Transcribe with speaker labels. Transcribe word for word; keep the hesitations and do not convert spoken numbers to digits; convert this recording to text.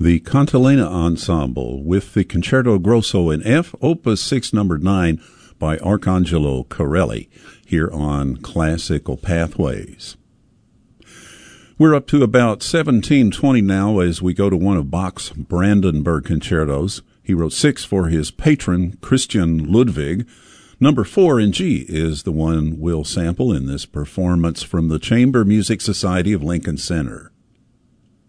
Speaker 1: The Cantilena Ensemble with the Concerto Grosso in F, Opus six, number nine, by Arcangelo Corelli, here on Classical Pathways. We're up to about seventeen twenty now as we go to one of Bach's Brandenburg concertos. He wrote six for his patron, Christian Ludwig. Number four in G is the one we'll sample in this performance from the Chamber Music Society of Lincoln Center.